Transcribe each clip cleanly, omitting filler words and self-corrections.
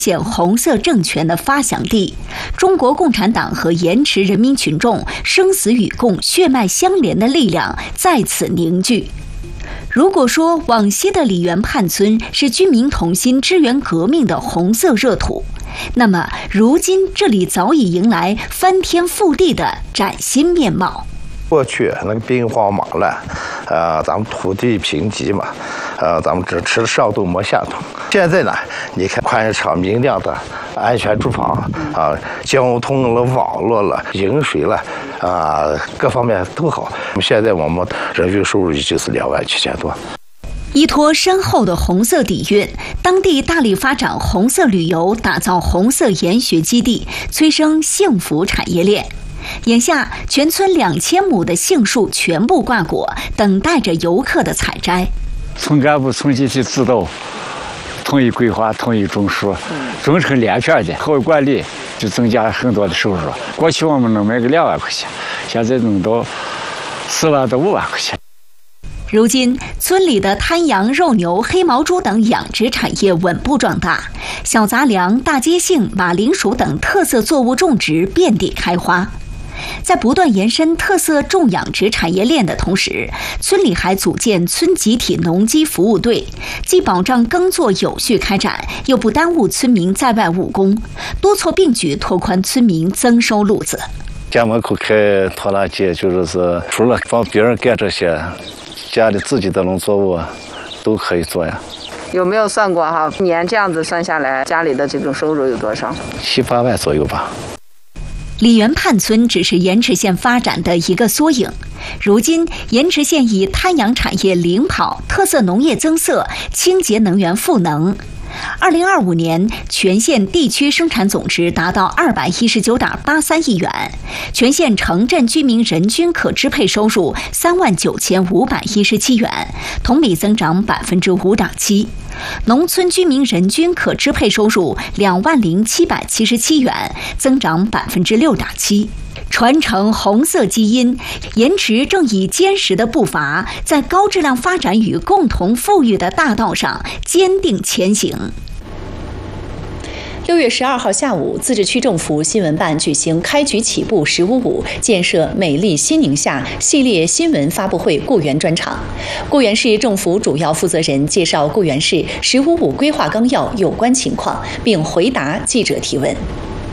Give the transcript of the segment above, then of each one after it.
现红色政权的发祥地，中国共产党和盐池人民群众生死与共、血脉相连的力量在此凝聚。如果说往昔的梨园畔村是军民同心支援革命的红色热土，那么如今这里早已迎来翻天覆地的崭新面貌。 过去那个兵荒马乱，咱们土地贫瘠嘛，咱们只吃上顿没下顿。现在呢，你看宽敞明亮的安全住房交通了、网络了、饮水了各方面都好。现在我们人均收入就是27000多。 依托深厚的红色底蕴，当地大力发展红色旅游，打造红色研学基地，催生幸福产业链。眼下，全村2000亩的杏树全部挂果，等待着游客的采摘。 村干部、村集体指导，统一规划、统一种树，种成连片的，好管理，就增加很多的收入。过去我们能卖个2万块钱，现在能到4万到5万块钱。 如今，村里的滩羊、肉牛、黑毛猪等养殖产业稳步壮大，小杂粮、大街杏、马铃薯等特色作物种植遍地开花。在不断延伸特色种养殖产业链的同时，村里还组建村集体农机服务队，既保障耕作有序开展，又不耽误村民在外务工，多措并举拓宽村民增收路子。 家门口开拖拉机，就是除了帮别人干这些，家里自己的农作物都可以做呀。 有没有算过年这样子算下来，家里的这种收入有多少 ？7、8万左右吧。 梨园畔村只是盐池县发展的一个缩影。如今，盐池县以滩养产业领跑，特色农业增色，清洁能源赋能。2025年，全县地区生产总值达到219.83亿元，全县城镇居民人均可支配收入39517元，同比增长5.7%。农村居民人均可支配收入20777元，增长6.7%。传承红色基因，盐池正以坚实的步伐，在高质量发展与共同富裕的大道上坚定前行。 6月12号下午，自治区政府新闻办举行开局起步“15.5建设美丽新宁夏”系列新闻发布会雇员专场。固原市政府主要负责人介绍固原市“15.5规划纲要有关情况，并回答记者提问。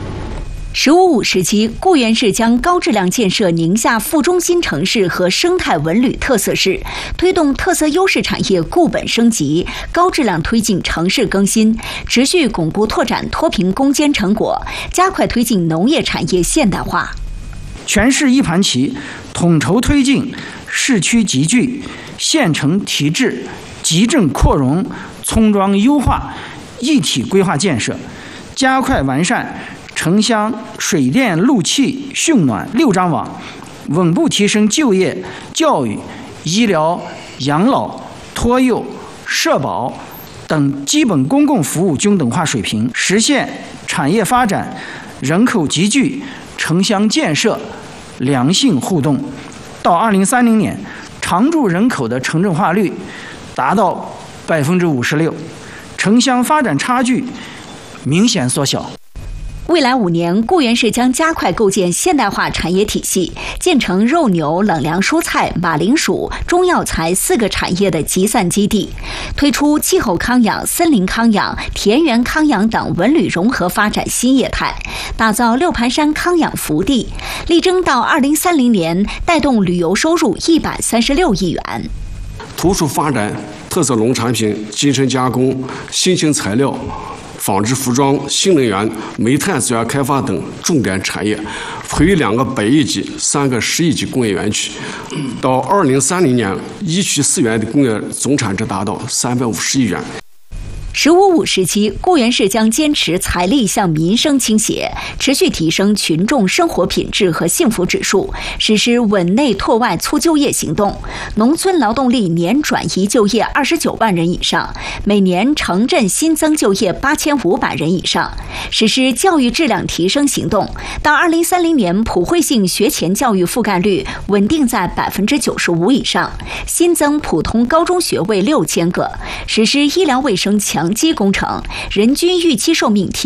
15.5时期，固原市将高质量建设宁夏副中心城市和生态文旅特色市，推动特色优势产业固本升级，高质量推进城市更新，持续巩固拓展脱贫攻坚成果，加快推进农业产业现代化。 全市一盘棋，统筹推进市区集聚、县城提质、集镇扩容、村庄优化一体规划建设，加快完善城乡水电路气汛暖6张网，稳步提升就业、教育、医疗、养老、托幼、社保等基本公共服务均等化水平，实现产业发展、人口集聚、城乡建设良性互动。到2030年，常住人口的城镇化率达到56%，城乡发展差距明显缩小。 未来5年，固原市将加快构建现代化产业体系，建成肉牛、冷粮蔬菜、马铃薯、中药材4个产业的集散基地，推出气候康养、森林康养、田园康养等文旅融合发展新业态，打造六盘山康养福地，力争到2030年带动旅游收入136亿元。 突出发展特色农产品、集成加工、新型材料、纺织服装、新能源、煤炭资源开发等重点产业，培育2个100亿级、3个10亿级工业园区。到2030年，1区4园的工业总产值达到350亿元。 15.5时期，固原市将坚持财力向民生倾斜，持续提升群众生活品质和幸福指数，实施稳内拓外促就业行动，农村劳动力年转移就业29万人以上，每年城镇新增就业8500人以上，实施教育质量提升行动，到2030年普惠性学前教育覆盖率稳定在95%以上，新增普通高中学位6000个，实施医疗卫生强基工程，人均预期寿命提